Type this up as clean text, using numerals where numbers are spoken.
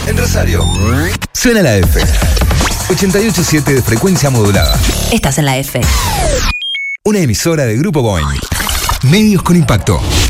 En Rosario. Suena la F. 88.7 de frecuencia modulada. Estás en la F. Una emisora de Grupo Boeing. Medios con impacto.